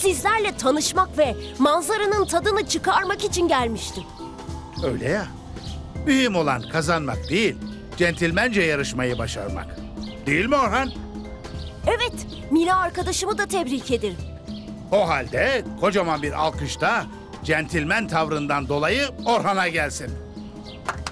Sizlerle tanışmak ve manzaranın tadını çıkarmak için gelmiştim. Öyle ya. Mühim olan kazanmak değil, centilmence yarışmayı başarmak. Değil mi Orhan? Evet, Mila arkadaşımı da tebrik ederim. O halde kocaman bir alkış da centilmen tavrından dolayı Orhan'a gelsin.